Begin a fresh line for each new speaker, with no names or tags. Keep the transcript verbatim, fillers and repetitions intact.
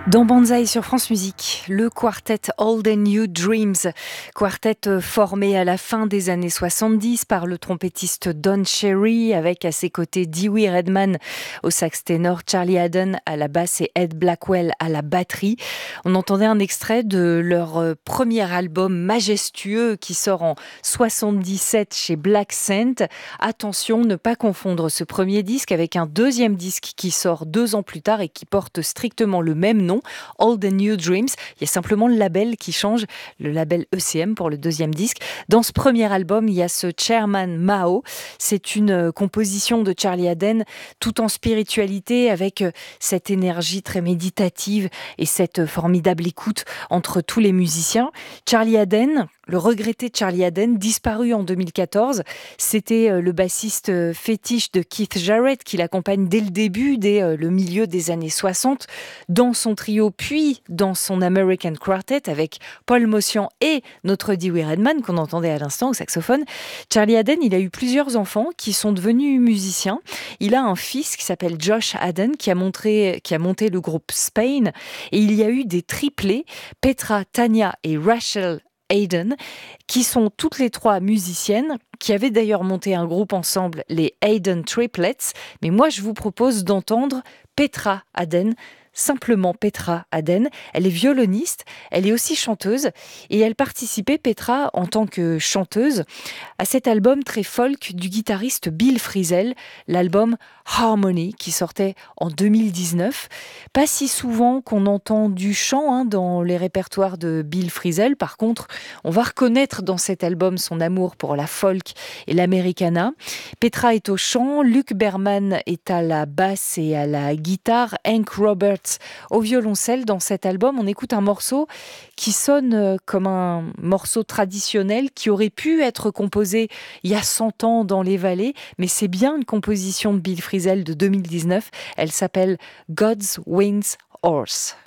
Dans Banzai sur France Musique, le quartet Old and New Dreams, quartet formé à la fin des années soixante-dix par le trompettiste Don Cherry avec à ses côtés Dewey Redman au sax ténor, Charlie Haden à la basse et Ed Blackwell à la batterie. On entendait un extrait de leur premier album majestueux qui sort en soixante-dix-sept chez Black Scent. Attention, ne pas confondre ce premier disque avec un deuxième disque qui sort deux ans plus tard et qui porte strictement le même nom, Old and New Dreams. Il y a simplement le label qui change, le label E C M pour le deuxième disque. Dans ce premier album, il y a ce Chairman Mao. C'est une composition de Charlie Haden tout en spiritualité avec cette énergie très méditative et cette formidable écoute entre tous les musiciens. Charlie Haden, le regretté Charlie Haden, disparu en deux mille quatorze, c'était le bassiste fétiche de Keith Jarrett qui l'accompagne dès le début, dès le milieu des années soixante, dans son trio, puis dans son American Quartet avec Paul Motian et notre Dewey Redman qu'on entendait à l'instant au saxophone. Charlie Haden, il a eu plusieurs enfants qui sont devenus musiciens. Il a un fils qui s'appelle Josh Haden qui a, montré, qui a monté le groupe Spain, et il y a eu des triplés, Petra, Tanya et Rachel Haden, qui sont toutes les trois musiciennes, qui avaient d'ailleurs monté un groupe ensemble, les Haden Triplets. Mais moi, je vous propose d'entendre Petra Haden, simplement Petra Haden. Elle est violoniste, elle est aussi chanteuse, et elle participait, Petra, en tant que chanteuse, à cet album très folk du guitariste Bill Frisell, l'album Harmony, qui sortait en deux mille dix-neuf. Pas si souvent qu'on entend du chant hein, dans les répertoires de Bill Frisell. Par contre, on va reconnaître dans cet album son amour pour la folk et l'americana. Petra est au chant, Luc Berman est à la basse et à la guitare, Hank Roberts au violoncelle. Dans cet album, on écoute un morceau qui sonne comme un morceau traditionnel qui aurait pu être composé il y a cent ans dans les vallées, mais c'est bien une composition de Bill Frisell de deux mille dix-neuf. Elle s'appelle God's Wings Horse.